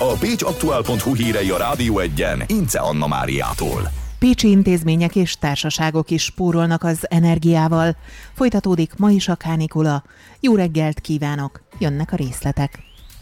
A pécsaktuál.hu hírei a Rádió Egyen Ince Anna Máriától. Pécsi intézmények és társaságok is spórolnak az energiával. Folytatódik ma is a kánikula. Jó reggelt kívánok! Jönnek a részletek.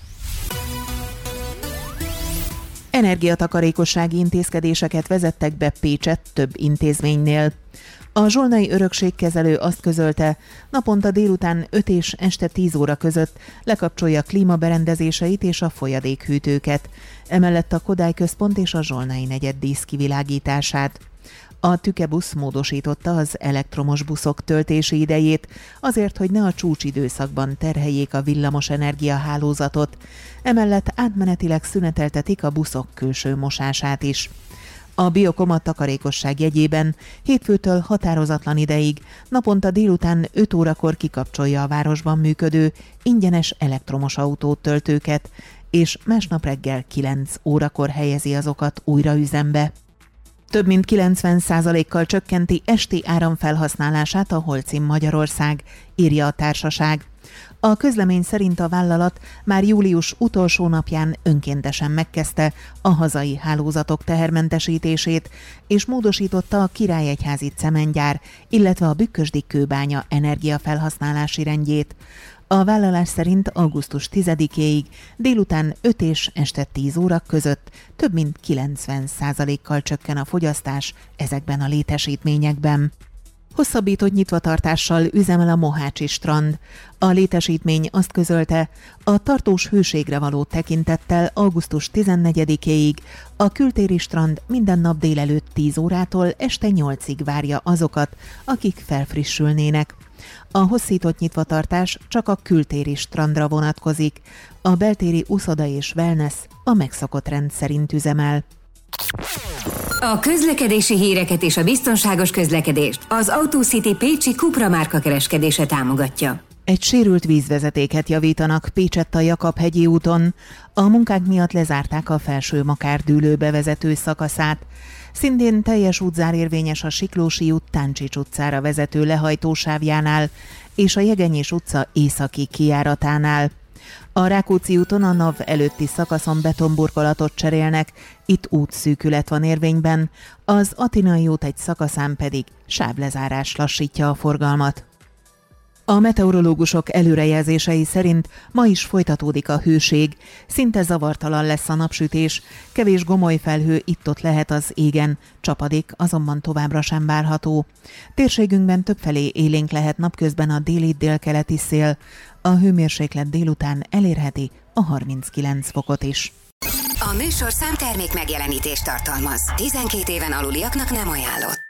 Energiatakarékossági intézkedéseket vezettek be Pécsett több intézménynél. A zsolnai örökségkezelő azt közölte, naponta délután 5 és este 10 óra között lekapcsolja klímaberendezéseit és a folyadékhűtőket. Emellett a Kodály Központ és a Zsolnai negyed díszkivilágítását. A Tükebusz módosította az elektromos buszok töltési idejét, azért, hogy ne a csúcsidőszakban terheljék a villamosenergia hálózatot. Emellett átmenetileg szüneteltetik a buszok külső mosását is. A Biokom a takarékosság jegyében hétfőtől határozatlan ideig naponta délután 5 órakor kikapcsolja a városban működő ingyenes elektromos autótöltőket, és másnap reggel 9 órakor helyezi azokat újra üzembe. Több mint 90%-kal csökkenti esti áramfelhasználását a Holcim Magyarország, írja a társaság. A közlemény szerint a vállalat már július utolsó napján önkéntesen megkezdte a hazai hálózatok tehermentesítését, és módosította a Királyegyházi cementgyár, illetve a Bükkösdi kőbánya energiafelhasználási rendjét. A vállalás szerint augusztus 10-éig délután 5 és este 10 óra között több mint 90%-kal csökken a fogyasztás ezekben a létesítményekben. Hosszabbított nyitvatartással üzemel a Mohácsi strand. A létesítmény azt közölte, a tartós hőségre való tekintettel augusztus 14-éig a kültéri strand minden nap délelőtt 10 órától este 8-ig várja azokat, akik felfrissülnének. A hosszított nyitvatartás csak a kültéri strandra vonatkozik, a beltéri uszoda és wellness a megszokott rend szerint üzemel. A közlekedési híreket és a biztonságos közlekedést az AutoCity pécsi Cupra márka kereskedése támogatja. Egy sérült vízvezetéket javítanak Pécsett a Jakab-hegyi úton. A munkák miatt lezárták a Felső Makár-dűlő bevezető szakaszát. Szintén teljes útzár érvényes a Siklósi út Táncsics utcára vezető lehajtósávjánál és a Jegenyés utca északi kijáratánál. A Rákóczi úton a NAV előtti szakaszon betonburkolatot cserélnek, itt útszűkület van érvényben, az Atinai út egy szakaszán pedig sávlezárás lassítja a forgalmat. A meteorológusok előrejelzései szerint ma is folytatódik a hőség, szinte zavartalan lesz a napsütés, kevés gomoly felhő itt-ott lehet az égen, csapadék azonban továbbra sem várható. Térségünkben többfelé élénk lehet napközben a déli-délkeleti szél, a hőmérséklet délután elérheti a 39 fokot is. A műsorszám termék megjelenítést tartalmaz. 12 éven aluliaknak nem ajánlott.